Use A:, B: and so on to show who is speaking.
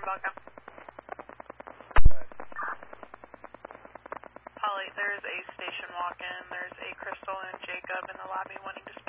A: welcome. Polly, there's a station walk-in. There's a Crystal and Jacob in the lobby wanting to speak.